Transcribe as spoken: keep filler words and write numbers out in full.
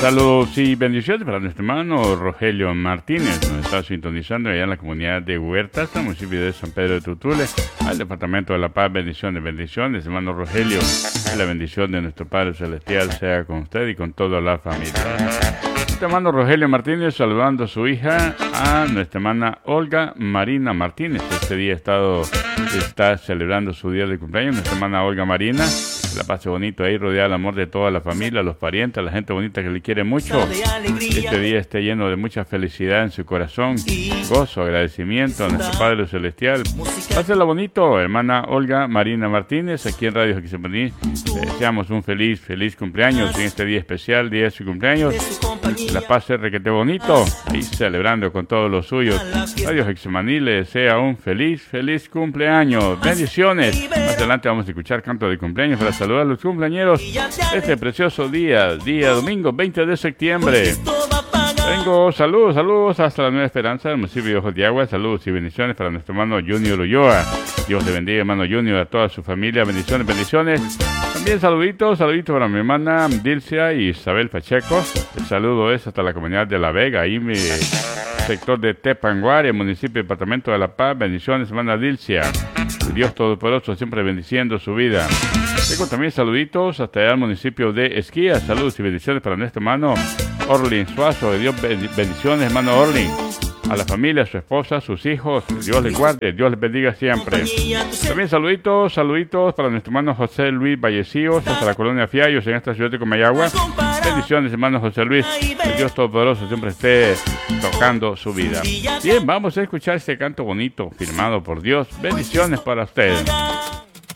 Saludos y bendiciones para nuestro hermano Rogelio Martínez, nos está sintonizando allá en la comunidad de Huertas, en el municipio de San Pedro de Tutule, al Departamento de La Paz. Bendiciones, bendiciones, hermano Rogelio. La bendición de nuestro Padre Celestial sea con usted y con toda la familia. Nuestro hermano Rogelio Martínez saludando a su hija, a nuestra hermana Olga Marina Martínez. Este día ha estado, está celebrando su día de cumpleaños. Nuestra hermana Olga Marina, la pase bonito ahí, rodeada del amor de toda la familia, los parientes, la gente bonita que le quiere mucho. Este día esté lleno de mucha felicidad en su corazón, gozo, agradecimiento a nuestro Padre Celestial. Pásela bonito, hermana Olga Marina Martínez, aquí en Radio Hexamaní. Le deseamos un feliz, feliz cumpleaños en este día especial, día de su cumpleaños. La pase requete bonito, ahí celebrando con todos los suyos. Radio Hexamaní le desea un feliz, feliz cumpleaños. Bendiciones. Más adelante vamos a escuchar canto de cumpleaños para saludar a los cumpleañeros este precioso día, día domingo veinte de septiembre. Tengo saludos, saludos hasta la Nueva Esperanza del municipio de Ojos de Agua. Saludos y bendiciones para nuestro hermano Junior Ulloa. Dios le bendiga, hermano Junior, a toda su familia. Bendiciones, bendiciones. También saluditos, saluditos para mi hermana Dilcia y Isabel Pacheco. El saludo es hasta la comunidad de La Vega, ahí mi sector de Tepanguari, municipio y departamento de La Paz. Bendiciones, hermana Dilcia. Dios Todopoderoso siempre bendiciendo su vida. Tengo también saluditos hasta allá al municipio de Esquía. Saludos y bendiciones para nuestro hermano Orlin Suazo. Dios bendiciones, hermano Orlin. A la familia, a su esposa, a sus hijos. Dios les guarde, Dios les bendiga siempre. También saluditos, saluditos para nuestro hermano José Luis Vallecillos, hasta la colonia Fiallos, en esta ciudad de Comayagua. Bendiciones, hermano José Luis. Que Dios Todopoderoso siempre esté tocando su vida. Bien, vamos a escuchar este canto bonito, firmado por Dios. Bendiciones para ustedes.